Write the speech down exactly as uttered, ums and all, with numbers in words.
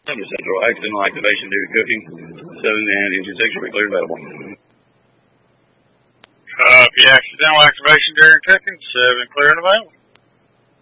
Under Central, accidental activation due to cooking. Seven and engine six will be cleared available. Copy accidental activation during cooking. Seven clear and available.